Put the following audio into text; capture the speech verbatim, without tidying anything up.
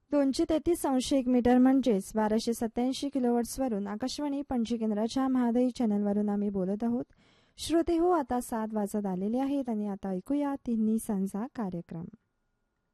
दोनशे तेहतीस अंश एक मीटर म्हणजेच बाराशे सत्याऐंशी किलोवॉट्सवरून आकाशवाणी पणजी केंद्राच्या महादई चॅनलवरून आम्ही बोलत आहोत. श्रोते हो, आता सात वाजत आलेले आहेत आणि आता ऐकूया तिन्ही सांजा कार्यक्रम.